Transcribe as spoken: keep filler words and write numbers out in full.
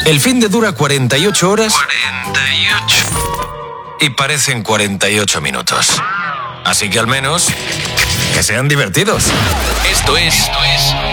El fin de dura cuarenta y ocho horas. cuarenta y ocho. Y parecen cuarenta y ocho minutos. Así que al menos que sean divertidos. Esto es, esto es